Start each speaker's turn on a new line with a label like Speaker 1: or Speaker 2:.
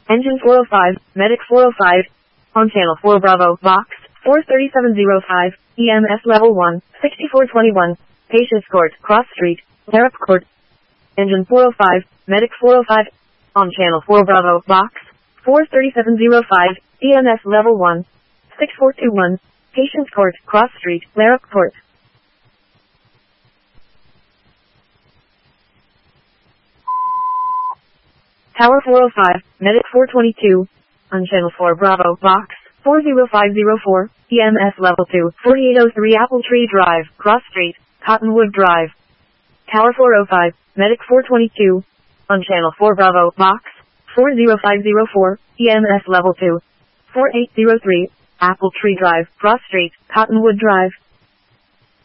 Speaker 1: Engine 405, Medic 405, on channel 4 Bravo, Box 43705, EMS level 1, 6421, Patients Court, Cross Street, Tariff Court. Engine 405, Medic 405, on channel 4 Bravo, Box 43705, EMS level 1, 6421, Patients Court, Cross Street, Tariff Court. Tower 405, Medic 422, on channel 4 Bravo, Box 40504, EMS level 2, 4803 Apple Tree Drive, Cross Street, Cottonwood Drive. Tower 405, Medic 422, on channel 4 Bravo, Box 40504, EMS level 2, 4803, Apple Tree Drive, Cross Street, Cottonwood Drive.